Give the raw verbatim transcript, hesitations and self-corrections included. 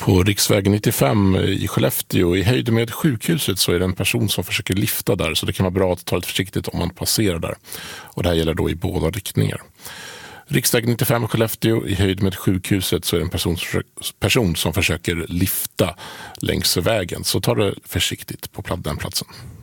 På riksväg nittiofem i Skellefteå i höjd med sjukhuset så är det en person som försöker lifta där, så det kan vara bra att ta det försiktigt om man passerar där. Och det här gäller då i båda riktningar. Riksväg nittiofem i Skellefteå i höjd med sjukhuset så är det en person, person som försöker lifta längs vägen, så ta det försiktigt på den platsen.